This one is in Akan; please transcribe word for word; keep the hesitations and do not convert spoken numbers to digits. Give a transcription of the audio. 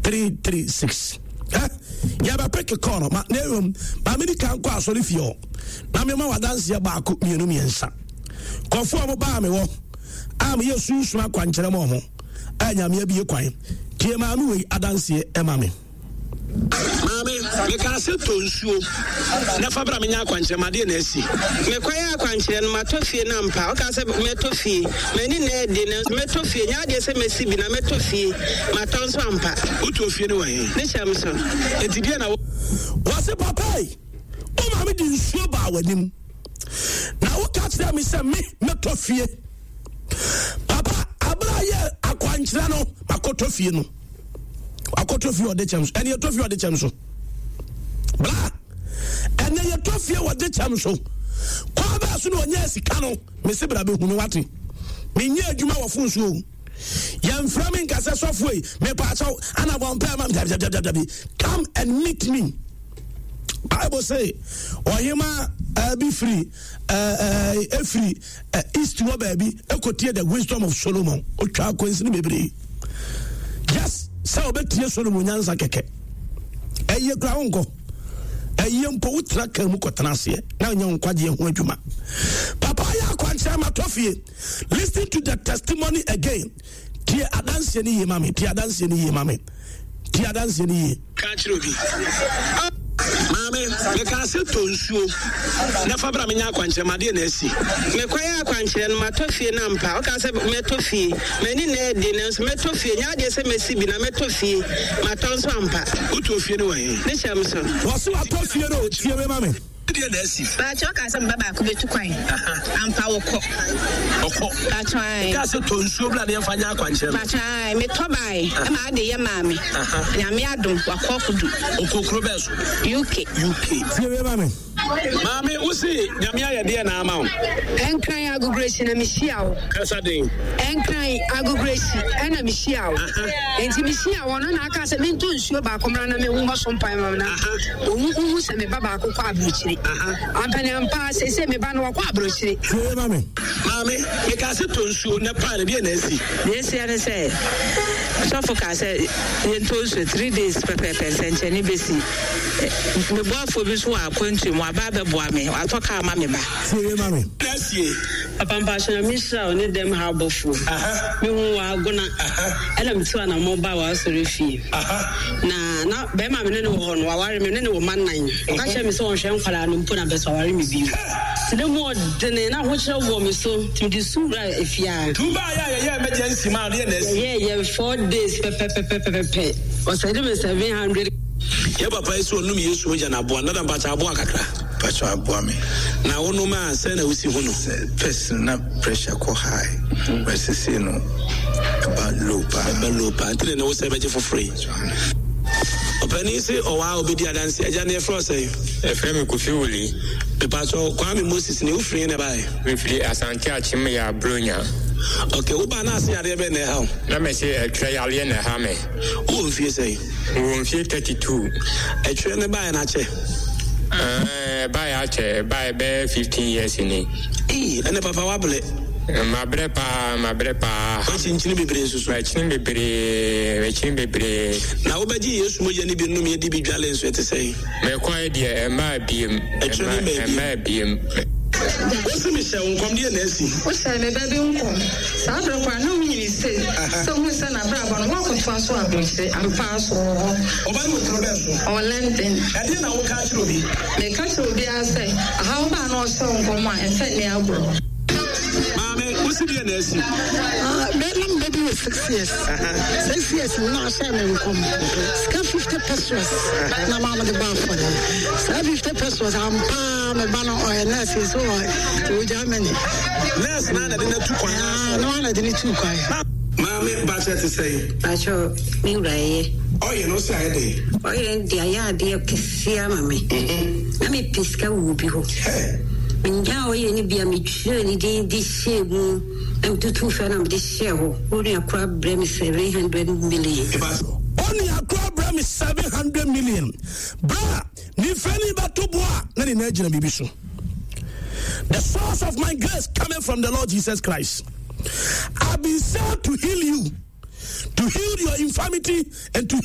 three three six. Eh? Yaba pick a corner, ma neum, Mammy can't go sorry for you. Namima wa dance ya baku, you me and son. Conform about me, I'm your shoes, my quanchera momo. I am here be a quine. Tia mammy, I dance here, a mammy. Mame, me ka se to nsuo. Na fa bra me nya akwanche ma de na asi. Me kwaya akwanche no matofie na mpa. O ka se me tofie. Me ni na de na me tofie nya de se me si bi na me tofie. Ma ton so ampa. O tofie no we. Ne cham so. Enti bia na wo se papa yi. O ma me di nsuo ba wanim. Na wo ka tell me se me me tofie. Papa, abra ye akwanche no makotofie no. Akotofie ode cham so. Eni tofie ode cham so. Bla. Ene ye tofie ode cham so. Kwa ba so no nya sika no, me se bra be hunu wate. Me nya adwuma wo fun so. Yam framing kase sofo yi, me pa chaw ana bon pa ma come and meet me. Bible say, Ohima uh, be free, uh, uh, free, uh, east to baby, ekotie the wisdom of Solomon. O twa kwensini bebre. Yes, so betie Solomon nyansa keke. Eye kra wonko. Eye mpo utra ka mu kotanase. Na nya nkwaje ho adwuma. Papa ya kwanche matofie. Listen to the testimony again. Tie adanse ni ye mame, tie adanse ni ye mame. Tie adanse ni ye. Ka chiro bi. Mame, me ka se to nsuo. Na fa bra me nya akwanche ma de na asi. Me kwaya akwanche no matofie na mpa. O ka se me tofie. Me ni na de na so me tofie nya de se me si bi na me tofie. Ma ton so ampa. O tofie no we. Ne cham so. Wo so atofie no tie we mame. Dia na asi. Ba cho ka se baba ko betu kwan. Ampa wo ko. Oko. Ba try. Ka se to nsuo bla de fa nya akwanche. Ba try me to bai. E ma de ye mame. Nya me adom wa ko kudu. Okokro beso. U K. U K. Tie we mame. Mame, usi nyamia ya de na ama. Enkran agugreshi na mishiawo. Kasa den. Enkran agugreshi na mishiawo. Enti mishiawo no na aka se me ntu nsuo ba komra na me wo so mpan ma na. Owu owu se me baba akọ abrochire. Ampani ampa se se me ba no akọ abrochire. Tie mame. Mame, me ka se to nsuo na pa de na asi. Yes, ya se. So for ka se ye to nsuo three days pepe percent ni besi. Me bo afo bi so akwantu mo aba be boa me. Atoka ma me ba. Tie mame. Asie. Papa mpasha misha oni dem ha bofu. Aha. Me hu agona. Aha. Ela mtiwa na mo ba wa sori fi. Aha. Na na be ma me ne wo no wa ware me ne wo man nan. O ka che me so hwe nkwala no mpo na be so ware me bi. Sile mo de ne na ho kire wo me so tim di sura efia. Tuba ya ya ya emergency ma de na asi. Yeah, yeah, four days pe pe pe pe pe pe. O say dem seven hundred. Ya papa iso onum Yesu oja na boa na da bacha aboa kakra. Pacho aboa me. Na wonu ma se na usi hu no. Person na pressure ko high. We say no about low pa. About low pa. Tell na wo se beje for free. Opani se o wa obedi adanse aja na e fro say. E frɛ me Kofi Wuli. Pe pacho Kwame Moses ni ufri na bai. Me firi Asante Achim ya Bronya. Okay, wo ba na ase ade be na ha. Na me se etwa yale na ha me. Wo mfie say. Wo mfie thirty-two. Etwa ne bai na che. Eh, bai a che, bai be fifteen years ni. Eh, ene papa wa bele. Ma bre pa, ma bre pa. Wa chinchini bebre susu. Wa chinchini bebre, wa chinchini bebre. Na wo baji Yesu mo je ni bi num ye di bi dwale nso ete say. Me kwa de e ma biem. E ma biem. What's me say unkom de na asi? O say me baby unkom. Sa bra kwa no nyi say. So hu say na bra ba no wa ko twa so abrochire ampa so. Oba no problem so. O lenten. E dey na wo ka chiro bi. Me ka chiro bi a say, aha ba na o say unkom a e fe ne abro. Mame, what's the na asi? Ah, me baby was six years. Six years no say me unkom. Ska fifty pesos. Na mama de ba for them. Ska fifty pesos ampa me ba no o nurse so o Germany. Nurse na na de na tu kwan. Ah, no na de ni tu kwan. Mame, ba che te say. Pacho mi uraye. Oh, you know say dey. Oh, ye dia ya dia kisia mame. Na me piska wo bi ho. Nja o ye ni bia me twa ni di di shegu. Em tutu fa na me di sheho. O ni akwa bre me seven hundred million. Only akwa bre me seven hundred million. Bra, ni feni ba to boa na ni na gina bibi so. The source of my grace coming from the Lord Jesus Christ. I've been sent to heal you, to heal your infirmity and to